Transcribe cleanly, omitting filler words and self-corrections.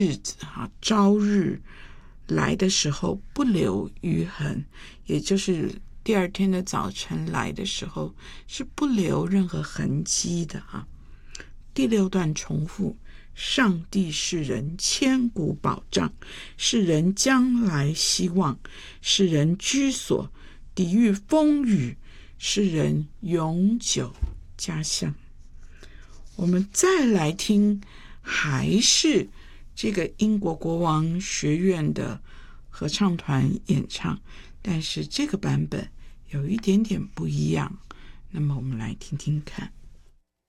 日子朝日来的时候不留余痕，也就是第二天的早晨来的时候是不留任何痕迹的第6段重复，上帝是人千古保障，是人将来希望，是人居所，抵御风雨，是人永久家乡。我们再来听，还是这个英国国王学院的合唱团演唱，但是这个版本有一点点不一样，那么我们来听听看。